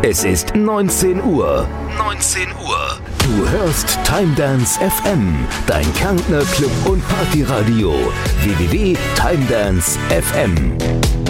Es ist 19 Uhr. 19 Uhr. Du hörst TimeDance FM, dein Kärntner Club- und Partyradio. www.timedancefm.